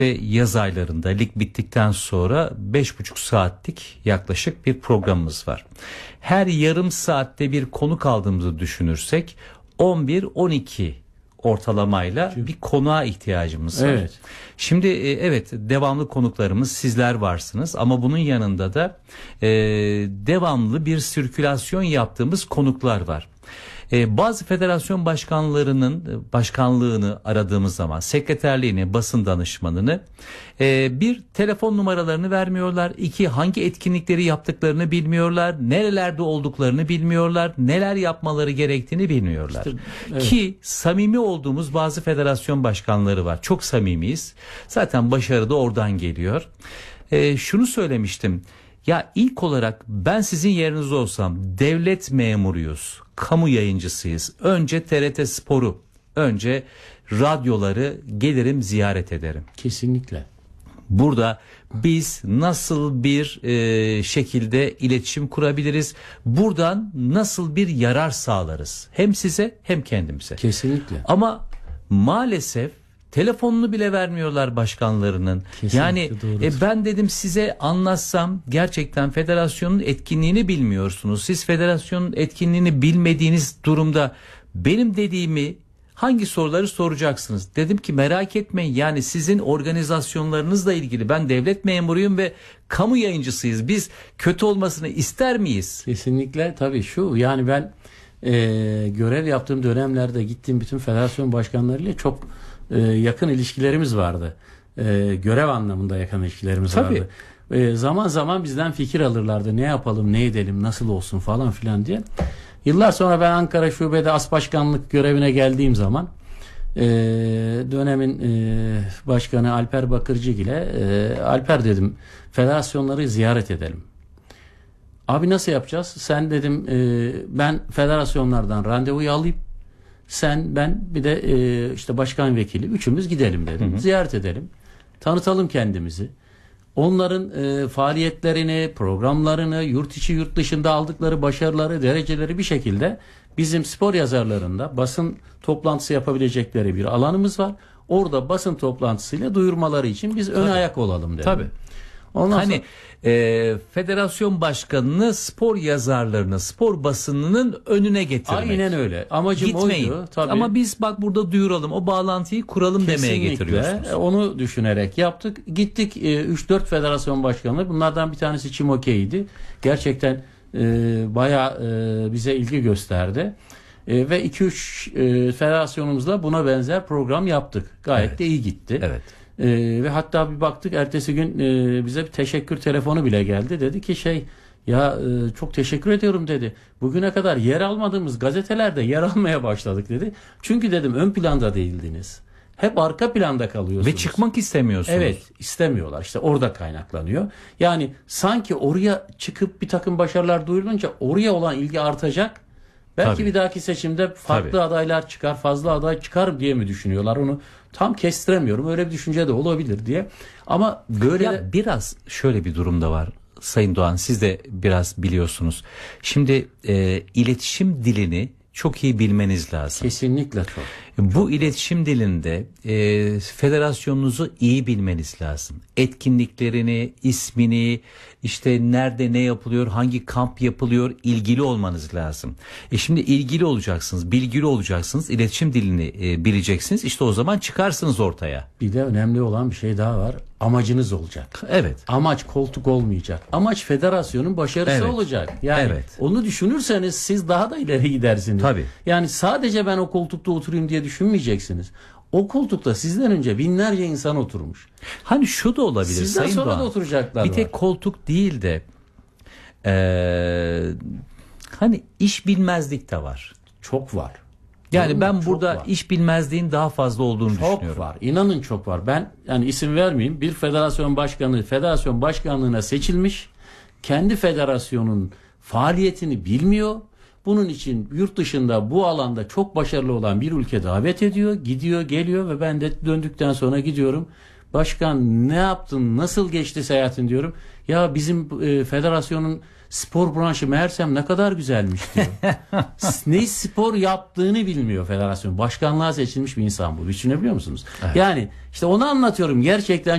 ve yaz aylarında lig bittikten sonra 5,5 saatlik yaklaşık bir programımız var. Her yarım saatte bir konuk aldığımızı düşünürsek 11-12 ortalamayla bir konuğa ihtiyacımız var. Evet. Şimdi evet, devamlı konuklarımız sizler varsınız ama bunun yanında da devamlı bir sirkülasyon yaptığımız konuklar var. Bazı federasyon başkanlarının başkanlığını aradığımız zaman sekreterliğini, basın danışmanını, bir, telefon numaralarını vermiyorlar. İki, hangi etkinlikleri yaptıklarını bilmiyorlar. Nerelerde olduklarını bilmiyorlar. Neler yapmaları gerektiğini bilmiyorlar. İşte, evet. Ki samimi olduğumuz bazı federasyon başkanları var. Çok samimiyiz. Zaten başarı da oradan geliyor. Şunu söylemiştim. Ya ilk olarak ben sizin yerinizde olsam, devlet memuruyuz, kamu yayıncısıyız. Önce TRT Spor'u, önce radyoları gelirim, ziyaret ederim. Kesinlikle. Burada biz nasıl bir şekilde iletişim kurabiliriz? Buradan nasıl bir yarar sağlarız? Hem size hem kendimize. Kesinlikle. Ama maalesef telefonunu bile vermiyorlar başkanlarının. Kesinlikle, yani ben dedim size anlatsam, gerçekten federasyonun etkinliğini bilmiyorsunuz. Siz federasyonun etkinliğini bilmediğiniz durumda benim dediğimi, hangi soruları soracaksınız? Dedim ki merak etmeyin, yani sizin organizasyonlarınızla ilgili, ben devlet memuruyum ve kamu yayıncısıyız. Biz kötü olmasını ister miyiz? Kesinlikle, tabii şu, yani ben görev yaptığım dönemlerde gittiğim bütün federasyon başkanlarıyla çok yakın ilişkilerimiz vardı. Görev anlamında yakın ilişkilerimiz vardı. Zaman zaman bizden fikir alırlardı. Ne yapalım, ne edelim, nasıl olsun falan filan diye. Yıllar sonra ben Ankara Şube'de as başkanlık görevine geldiğim zaman dönemin başkanı Alper Bakırcı ile Alper dedim, federasyonları ziyaret edelim. Abi nasıl yapacağız? Sen dedim ben federasyonlardan randevuyu alayım. Sen, ben, bir de işte başkan vekili, üçümüz gidelim dedim. Hı hı. Ziyaret edelim. Tanıtalım kendimizi. Onların faaliyetlerini, programlarını, yurt içi yurt dışında aldıkları başarıları, dereceleri bir şekilde bizim spor yazarlarında basın toplantısı yapabilecekleri bir alanımız var. Orada basın toplantısıyla duyurmaları için biz ön ayak olalım dedim. Tabii. Ondan hani federasyon başkanını spor yazarlarını, spor basınının önüne getirmek. Aynen öyle. Amacım gitmeyin oydu. Tabii. Ama biz bak burada duyuralım, o bağlantıyı kuralım. Kesinlikle demeye getiriyorsunuz. Onu düşünerek yaptık. Gittik 3-4 federasyon başkanı. Bunlardan bir tanesi Çimoke'ydi. Gerçekten bayağı bize ilgi gösterdi. Ve 2-3 federasyonumuzla buna benzer program yaptık. Gayet de iyi gitti. Evet. Ve hatta bir baktık ertesi gün bize bir teşekkür telefonu bile geldi. Dedi ki çok teşekkür ediyorum dedi. Bugüne kadar yer almadığımız gazetelerde yer almaya başladık dedi. Çünkü dedim ön planda değildiniz. Hep arka planda kalıyorsunuz. Ve çıkmak istemiyorsunuz. Evet, istemiyorlar. İşte orada kaynaklanıyor. Yani sanki oraya çıkıp bir takım başarılar duyurulunca oraya olan ilgi artacak. Belki tabii. Bir dahaki seçimde farklı tabii. Adaylar çıkar, fazla aday çıkar diye mi düşünüyorlar? Onu tam kestiremiyorum. Öyle bir düşünce de olabilir diye. Ama böyle ya biraz şöyle bir durumda var Sayın Doğan. Siz de biraz biliyorsunuz. Şimdi iletişim dilini çok iyi bilmeniz lazım. Kesinlikle çok. Bu iletişim dilinde federasyonunuzu iyi bilmeniz lazım. Etkinliklerini, ismini, işte nerede ne yapılıyor, hangi kamp yapılıyor, ilgili olmanız lazım. Şimdi ilgili olacaksınız, bilgili olacaksınız, iletişim dilini bileceksiniz. İşte o zaman çıkarsınız ortaya. Bir de önemli olan bir şey daha var. Amacınız olacak. Evet. Amaç koltuk olmayacak. Amaç federasyonun başarısı olacak. Yani onu düşünürseniz siz daha da ileri gidersiniz. Tabii. Yani sadece ben o koltukta oturayım diye düşünmeyeceksiniz. O koltukta sizden önce binlerce insan oturmuş. Hani şu da olabilir sizden Sayın sonra Doğan. Da oturacaklar. Bir tek koltuk değil de hani iş bilmezlik de var. Çok var. Yani ben burada iş bilmezliğin daha fazla olduğunu düşünüyorum. Çok var. İnanın çok var. Ben yani isim vermeyeyim. Bir federasyon başkanı federasyon başkanlığına seçilmiş. Kendi federasyonun faaliyetini bilmiyor. Bunun için yurt dışında bu alanda çok başarılı olan bir ülke davet ediyor. Gidiyor, geliyor ve ben de döndükten sonra gidiyorum. Başkan ne yaptın, nasıl geçti seyahatin diyorum. Ya bizim federasyonun spor branşı meğersem ne kadar güzelmiş diyor. Ne spor yaptığını bilmiyor federasyon. Başkanlığa seçilmiş bir insan bu. Düşünebiliyor musunuz? Evet. Yani işte onu anlatıyorum. Gerçekten